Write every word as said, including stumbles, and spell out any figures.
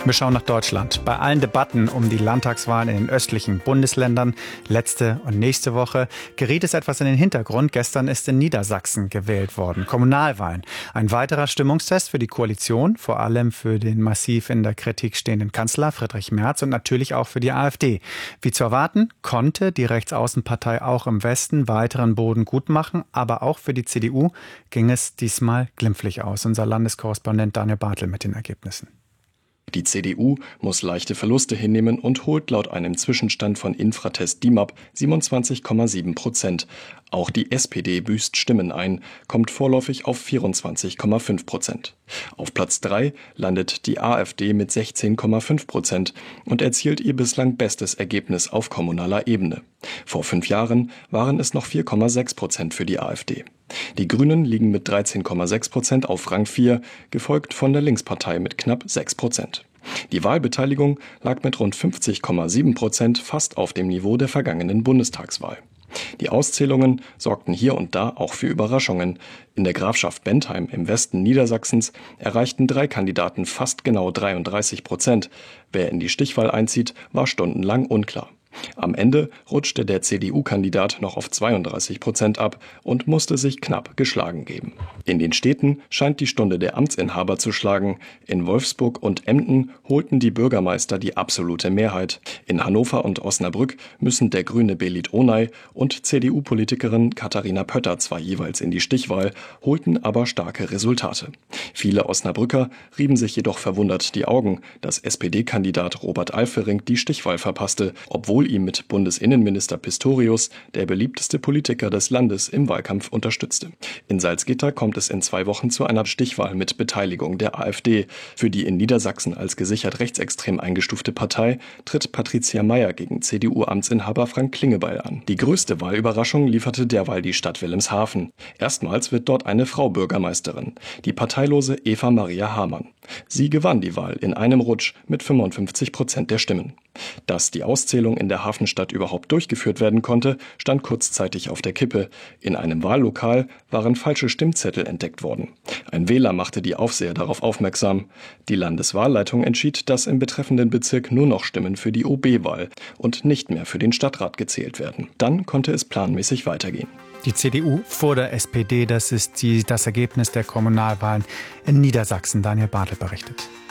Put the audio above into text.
Wir schauen nach Deutschland. Bei allen Debatten um die Landtagswahlen in den östlichen Bundesländern letzte und nächste Woche geriet es etwas in den Hintergrund. Gestern ist in Niedersachsen gewählt worden. Kommunalwahlen. Ein weiterer Stimmungstest für die Koalition, vor allem für den massiv in der Kritik stehenden Kanzler Friedrich Merz und natürlich auch für die AfD. Wie zu erwarten, konnte die Rechtsaußenpartei auch im Westen weiteren Boden gut machen, aber auch für die C D U ging es diesmal glimpflich aus. Unser Landeskorrespondent Daniel Bartel mit den Ergebnissen. Die C D U muss leichte Verluste hinnehmen und holt laut einem Zwischenstand von Infratest D I M A P siebenundzwanzig Komma sieben Prozent. Auch die S P D büßt Stimmen ein, kommt vorläufig auf vierundzwanzig Komma fünf Prozent. Auf Platz drei landet die AfD mit sechzehn Komma fünf Prozent und erzielt ihr bislang bestes Ergebnis auf kommunaler Ebene. Vor fünf Jahren waren es noch vier Komma sechs Prozent für die AfD. Die Grünen liegen mit dreizehn Komma sechs Prozent auf Rang vier, gefolgt von der Linkspartei mit knapp sechs Prozent. Die Wahlbeteiligung lag mit rund fünfzig Komma sieben Prozent fast auf dem Niveau der vergangenen Bundestagswahl. Die Auszählungen sorgten hier und da auch für Überraschungen. In der Grafschaft Bentheim im Westen Niedersachsens erreichten drei Kandidaten fast genau dreiunddreißig Prozent. Wer in die Stichwahl einzieht, war stundenlang unklar. Am Ende rutschte der C D U-Kandidat noch auf zweiunddreißig Prozent ab und musste sich knapp geschlagen geben. In den Städten scheint die Stunde der Amtsinhaber zu schlagen. In Wolfsburg und Emden holten die Bürgermeister die absolute Mehrheit. In Hannover und Osnabrück müssen der grüne Belit Onay und C D U-Politikerin Katharina Pötter zwar jeweils in die Stichwahl, holten aber starke Resultate. Viele Osnabrücker rieben sich jedoch verwundert die Augen, dass S P D-Kandidat Robert Alfering die Stichwahl verpasste, obwohl ihm mit Bundesinnenminister Pistorius der beliebteste Politiker des Landes im Wahlkampf unterstützte. In Salzgitter kommt es in zwei Wochen zu einer Stichwahl mit Beteiligung der AfD. Für die in Niedersachsen als gesichert rechtsextrem eingestufte Partei tritt Patricia Mayr gegen C D U-Amtsinhaber Frank Klingebeil an. Die größte Wahlüberraschung lieferte derweil die Stadt Wilhelmshaven. Erstmals wird dort eine Frau Bürgermeisterin, die parteilose Eva Maria Hamann. Sie gewann die Wahl in einem Rutsch mit fünfundfünfzig Prozent der Stimmen. Dass die Auszählung in der Hafenstadt überhaupt durchgeführt werden konnte, stand kurzzeitig auf der Kippe. In einem Wahllokal waren falsche Stimmzettel entdeckt worden. Ein Wähler machte die Aufseher darauf aufmerksam. Die Landeswahlleitung entschied, dass im betreffenden Bezirk nur noch Stimmen für die O B-Wahl und nicht mehr für den Stadtrat gezählt werden. Dann konnte es planmäßig weitergehen. Die C D U vor der S P D, das ist die, das Ergebnis der Kommunalwahlen in Niedersachsen. Daniel Bartel berichtet.